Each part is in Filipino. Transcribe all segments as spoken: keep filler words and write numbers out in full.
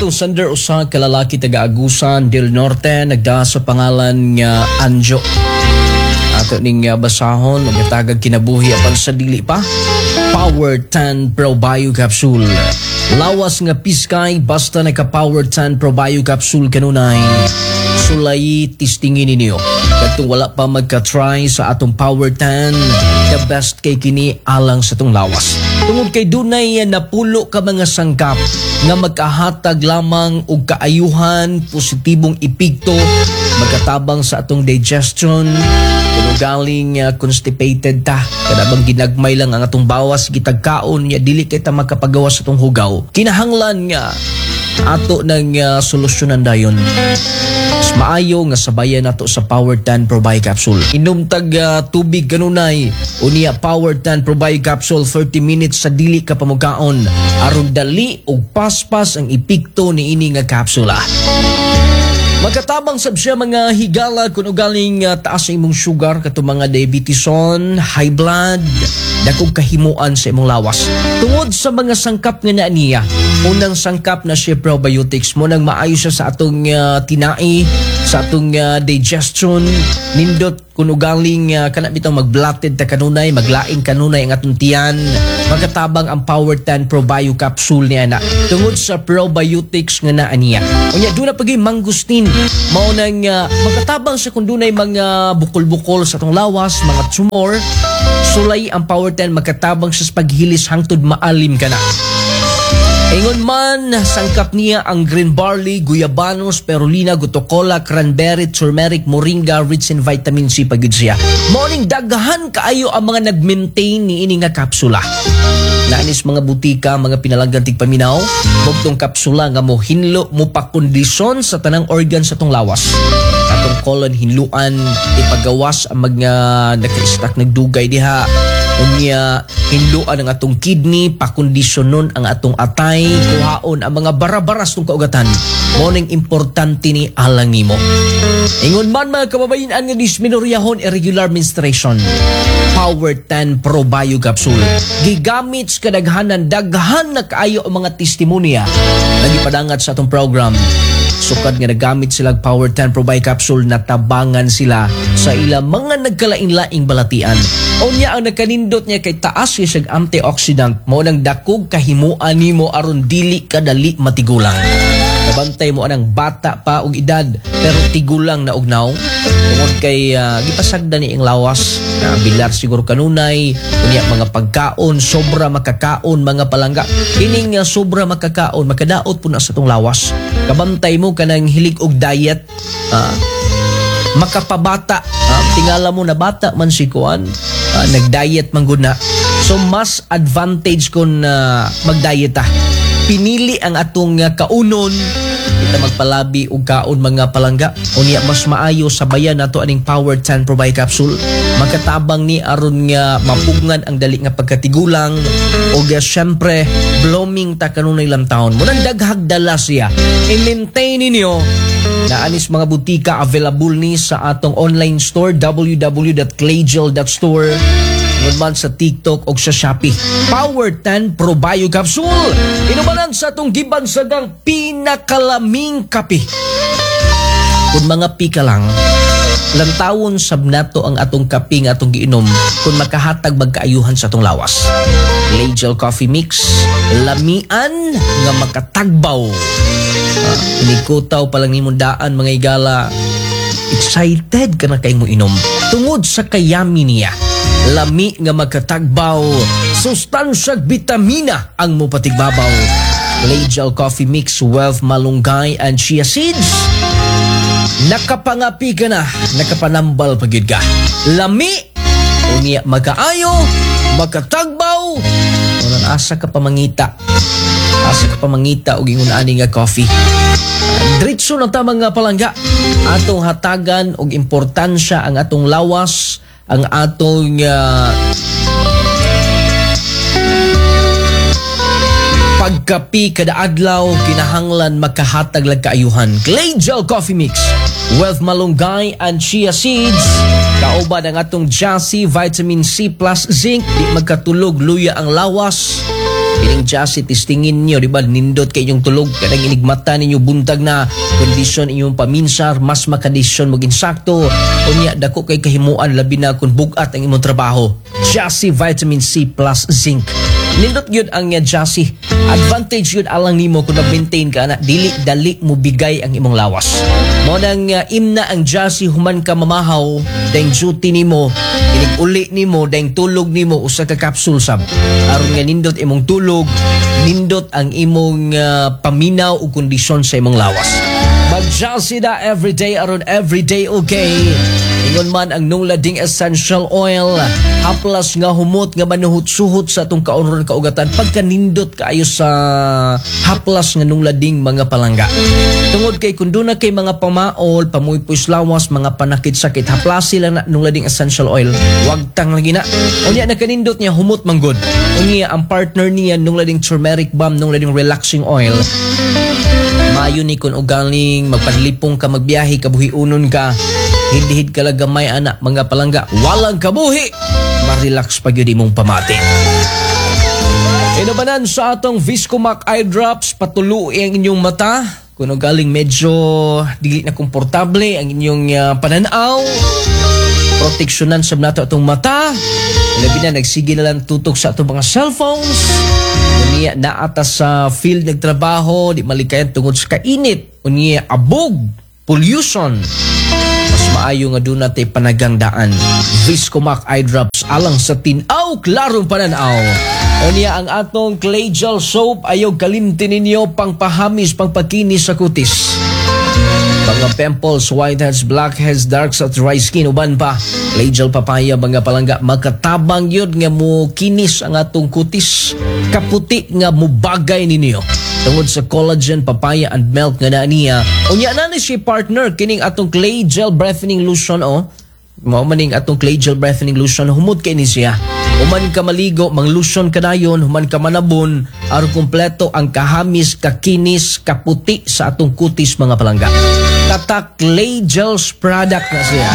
atong sender usa ka lalaki taga Agusan del Norte nagda sa pangalan nga Anjo. Ato ning uh, basahon ug tagag kinabuhi apan sa dili pa. Power ten Pro Bio Capsule. Lawas nga piskay basta naka Power ten Pro Bio Capsule kanunay. Sulay tistingin ninyo. Kadtong wala pa magka-try sa atong Power ten, the best kay kini alang sa tong lawas. Tungod kay dunay napulo ka mga sangkap nga magkahatag lamang og kaayuhan, positibong epekto, magkatabang sa atong digestion, kuno galing uh, constipated ta, kada bang ginagmay lang ang atong bawas gitagkaon nya dili kay ta makapagawas sa atong hugaw. Kinahanglan nga ato nang uh, solusyonan dayon. Mas maayo nga sabayan nato sa Power ten Pro Bio Capsule. Inom tag uh, tubig kanunay unya Power ten Pro Bio Capsule thirty minutes sa dili ka pamukaon aron dali ug paspas ang epekto ni ini nga kapsula. Magkatabang sab siya mga higala kung galing uh, taas sa imong sugar kato mga diabeteson, high blood, dakog kahimuan sa imong lawas. Tungod sa mga sangkap nga na niya, unang sangkap na siya probiotics mo nang maayo siya sa atong uh, tinai, sa atong uh, digestion, nindot kung galing uh, kana bitang magblatted ta kanunay, maglaing kanunay ang atong tiyan. Magkatabang ang Power ten Pro Bio Capsule niya na tungod sa probiotics nga naa niya. Unya doon na pagay mangustin mao nang uh, magkatabang sa kung dunay mga bukol-bukol sa atong lawas, mga tumor. Sulay ang Power ten magkatabang sa paghilis hangtod maalim ka na. Ingon man, sangkap niya ang green barley, guyabano, spirulina, gutocola, cranberry, turmeric, moringa, rich in vitamin C pagid siya. Morning daghan kaayo ang mga nag-maintain ni ini nga kapsula. Naanis mga butika, mga pinalanggan tigpaminaw, bugtong kapsula nga mo hinlo mo pa kondisyon sa tanang organ sa tong lawas. Atong colon hinluan, ipagawas ang mga naka-stack nagdugay diha. Unya hinluan ang atong kidney, pakondisyonon ang atong atay, kuhaon ang mga barabaras ng kaugatan. Morning importante ni alang nimo. Ingon man mga kababayan nga dismenoryahon irregular menstruation. Power ten Pro Bio Capsule. Gigamit sa kadaghanan, daghan na kaayo ang mga testimonya nagipadangat sa atong program. Sukad nga nagamit sila Power ten Pro Bio Capsule, natabangan sila sa ilang mga nagkalain-laing balatian. Unya ang nakanindot niya kay taas siya siyang antioxidant mo nang dakog kahimuan nimo aron dili kadali matigulang. Nabantay mo anang bata pa og edad pero tigulang na ugnaw. Tungod kay uh, gipasagda ni ang lawas na bilar siguro kanunay unya mga pagkaon sobra makakaon mga palangga. Kining uh, sobra makakaon makadaot po na sa tong lawas. Kabantay mo kanang hilig og diet. Uh, makapabata uh, tingala mo na bata man si kuan uh, nag-diet man gud na, so mas advantage kun uh, mag-diet ta. Pinili ang atong uh, kaunon kita magpalabi og kaon mga palangga unya mas maayo sabayan nato aning Power ten Pro Bio Capsule. Magkatabang ni aron nga mapugngan ang dali nga pagkatigulang og uh, syempre blooming ta kanunay lang taon mo nang daghag dala siya i-maintain ninyo. Naanis mga butika available ni sa atong online store w w w dot claygel dot store, man sa TikTok o sa Shopee. Power ten Pro Bio Capsule. Inumanan sa atong gibansagang pinakalaming kape. Kung mga pika lang, lantawon sabnato ang atong kape nga atong giinom kung makahatag magkaayuhan sa atong lawas. Claygel Coffee Mix, lamian nga makatagbaw. Uh, inikutaw palang ni mundaan mga igala, excited ka na kayo mo inom tungod sa kayami niya. Lami nga magkatagbaw, sustansyag vitamina ang mupatigbabaw. Claygel Coffee Mix, wealth malunggay and chia seeds. Nakapangapi ka na, nakapanambal pagid ka. Lami unya magkaayo, magkatagbaw, walang asa ka pamangita. Asa ka pamangita og ingon ani nga coffee. Diretso na ta mga palangga. Atong hatagan og importansya ang atong lawas, ang atong uh, pagkapi kada adlaw, kinahanglan makahatag lag kaayuhan. Claygel Coffee Mix, wealth malunggay and chia seeds. Kauban ang atong Jassy, vitamin C plus zinc, di magkatulog luya ang lawas. Kining Jassy, testingin nyo, di ba? Nindot kay inyong tulog. Kadang inigmata ninyo buntag na kondisyon inyong paminsar, mas makadisyon maging sakto. O niya, dako kay kahimuan, labi na kung bugat ang imong trabaho. Jassy Vitamin C plus Zinc. Nindot yun ang uh, Jassy. Advantage yun alang nimo kung na-maintain ka na dili dali mo bigay ang imong lawas. Mo nang uh, imna ang Jassy human ka mamahaw, dahil duty nimo, inig-uli nimo, dahil tulog nimo, usa ka capsule sab. Aron nga nindot imong tulog, nindot ang imong uh, paminaw o kondisyon sa imong lawas. Mag-Jassy na everyday aron everyday okay. Ingon man ang nunglading essential oil, haplas nga humot nga manuhot-suhot sa atong kauron kaugatan pagkanindot kaayo sa haplas nga nunglading mga palangga. Tungod kay kung doon na kay mga pamaol, pamuypuis lawas, mga panakit-sakit, haplasi lang na nunglading essential oil, wag tang lagi na. Unya nakanindot niya humot manggod. Unya ang partner niya nunglading turmeric balm, nunglading relaxing oil. Mayo ni kung ugaling magpadlipong ka, magbiyahe, kabuhi-unon ka, hid-hid ka lang gamay anak, mga palangga, walang kabuhi, marelax pag yun mong pamati. Inabanan sa atong Viscomac Eye Drops, patuluin ang inyong mata, kung ugaling medyo dili na komportable ang inyong uh, pananaw, proteksyonan sa nato atong mata, labi na nagsige na lang tutok sa atong mga cellphones, unya naata sa field nagtrabaho, di malikayan tungod sa kainit, unya abog, pollution, mas maayo nga doon natin panagang daan. Viscomac Eye Drops alang sa tinaw, klarong pananaw. Unya ang atong clay gel soap, ayaw kalimtin ninyo pang pahamis, pang pagkinis sa kutis. Mga pimples, whiteheads, blackheads, dark spots, dry skin, uban pa. Clay gel papaya, mga palangga, makatabang yun nga mo kinis ang atong kutis. Kaputi nga mo bagay ninyo. Tungod sa collagen, papaya, and milk nga na niya. Unya na ni si partner, kining atong clay gel breathing lotion, oh. Mao maning atong clay gel breathing lotion, humod kay ni siya. Human ka maligo, mang lotion ka dayon, human ka manabon, aron kumpleto ang kahamis, kakinis, kaputi sa atong kutis, mga palangga. Tatak Clay Gels product na siya.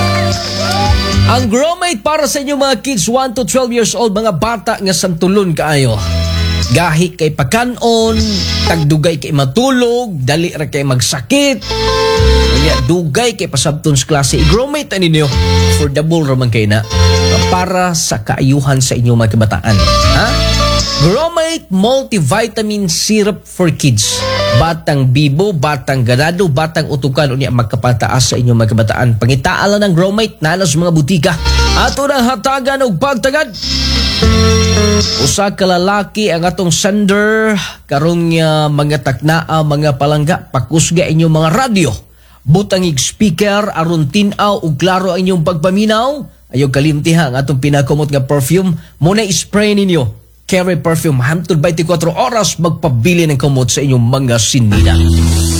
Ang Gromate para sa inyo mga kids one to twelve years old, mga bata nga santulon kaayo. Gahi kay pakanon, tagdugay kay matulog, dali ra kay magsakit. Unya dugay kay pasabton sa klase. I-Gromate ani niyo affordable ra man kay na para sa kaayuhan sa inyong mga kabataan. Ha? Gromate multivitamin syrup for kids. Batang bibo, batang ganado, batang utukan, unya magkapataas sa inyong mga kabataan. Pangitaalan ng Gromate nalas mga butika. Ato na hatagan og pagtagad. Usa ka lalaki ang atong sender karong uh, mga taknaa, mga palangga, pakusga inyong mga radyo. Butangig speaker aron tin-aw ug klaro ang inyong pagpaminaw. Ayaw kalimtiha ang atong pinakumot nga perfume. Muna spray ninyo. Carry perfume hantod twenty-four oras magpabili ng kumot sa inyong mga sinina.